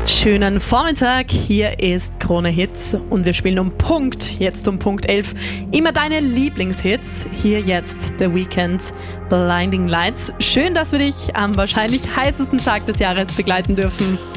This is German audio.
Schönen Vormittag, hier ist Krone Hits und wir spielen um Punkt 11, immer deine Lieblingshits. Hier jetzt The Weeknd, Blinding Lights. Schön, dass wir dich am wahrscheinlich heißesten Tag des Jahres begleiten dürfen.